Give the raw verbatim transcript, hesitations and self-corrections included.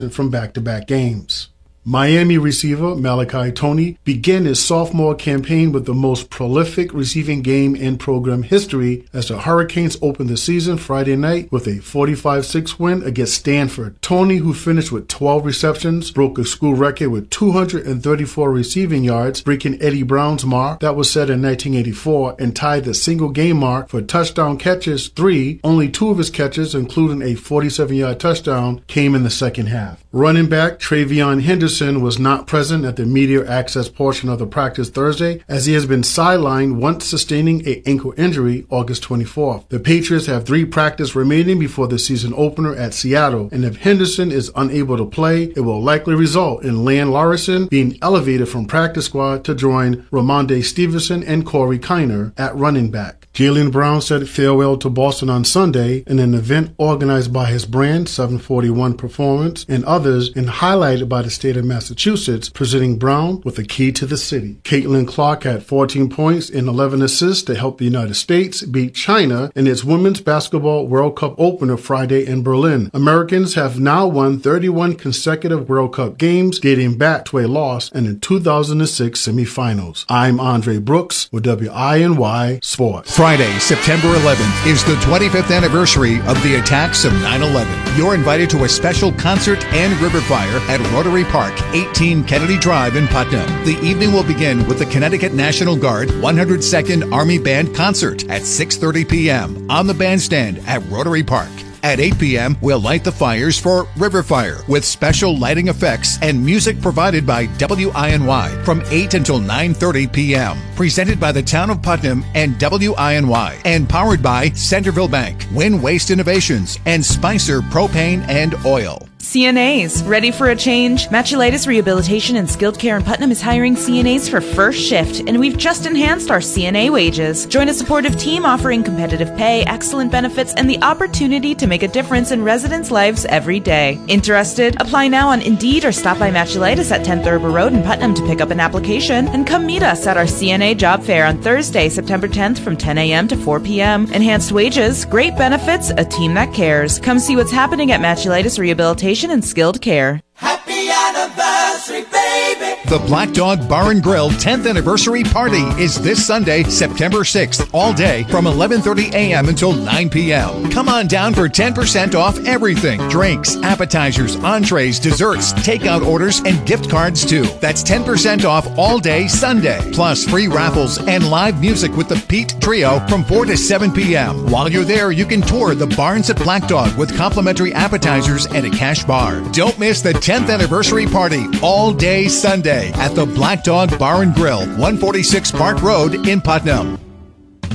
from back-to-back games. Miami receiver Malachi Toney began his sophomore campaign with the most prolific receiving game in program history as the Hurricanes opened the season Friday night with a forty-five six win against Stanford. Toney, who finished with twelve receptions, broke a school record with two hundred thirty-four receiving yards, breaking Eddie Brown's mark that was set in nineteen eighty-four, and tied the single-game mark for touchdown catches, three. Only two of his catches, including a forty-seven yard touchdown, came in the second half. Running back Travion Henderson was not present at the media access portion of the practice Thursday, as he has been sidelined once sustaining an ankle injury August twenty-fourth. The Patriots have three practices remaining before the season opener at Seattle, and if Henderson is unable to play, it will likely result in Lan Larson being elevated from practice squad to join Ramondre Stevenson and Corey Kiner at running back. Jaylen Brown said farewell to Boston on Sunday in an event organized by his brand, seven forty-one Performance, and others, and highlighted by the state of Massachusetts, presenting Brown with a key to the city. Caitlin Clark had fourteen points and eleven assists to help the United States beat China in its Women's Basketball World Cup opener Friday in Berlin. Americans have now won thirty-one consecutive World Cup games, dating back to a loss in the two thousand six semifinals. I'm Andre Brooks with W I N Y Sports. Friday, September eleventh is the twenty-fifth anniversary of the attacks of nine eleven. You're invited to a special concert and river fire at Rotary Park, eighteen Kennedy Drive in Putnam. The evening will begin with the Connecticut National Guard one hundred second Army Band concert at six thirty p.m. on the bandstand at Rotary Park. At eight p.m., we'll light the fires for River Fire with special lighting effects and music provided by W I N Y from eight until nine thirty p.m. Presented by the Town of Putnam and W I N Y and powered by Centerville Bank, Win Waste Innovations, and Spicer Propane and Oil. C N As, ready for a change? Maculitis Rehabilitation and Skilled Care in Putnam is hiring C N As for first shift, and we've just enhanced our C N A wages. Join a supportive team offering competitive pay, excellent benefits, and the opportunity to make a difference in residents' lives every day. Interested? Apply now on Indeed or stop by Maculitis at ten Thurber Road in Putnam to pick up an application, and come meet us at our C N A job fair on Thursday, September tenth from ten a.m. to four p.m. Enhanced wages, great benefits, a team that cares. Come see what's happening at Maculitis Rehabilitation and Skilled Care. Happy anniversary, baby! The Black Dog Bar and Grill tenth Anniversary Party is this Sunday, September sixth, all day from eleven thirty a.m. until nine p.m. Come on down for ten percent off everything. Drinks, appetizers, entrees, desserts, takeout orders, and gift cards too. That's ten percent off all day Sunday. Plus free raffles and live music with the Pete Trio from four to seven p.m. While you're there, you can tour the Barns at Black Dog with complimentary appetizers and a cash bar. Don't miss the tenth Anniversary Party all day Sunday at the Black Dog Bar and Grill, one forty-six Park Road in Putnam.